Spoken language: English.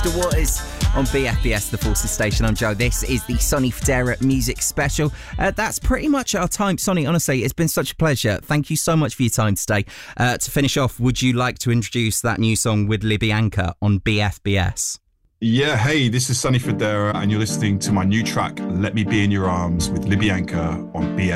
Mr. Waters on BFBS, the Forces Station. I'm Joe. This is the Sonny Fodera Music Special. That's pretty much our time. Sonny, honestly, it's been such a pleasure. Thank you so much for your time today. To finish off, would you like to introduce that new song with Libyanka on BFBS? Yeah, hey, this is Sonny Fodera, and you're listening to my new track, Let Me Be in Your Arms, with Libyanka on BFBS.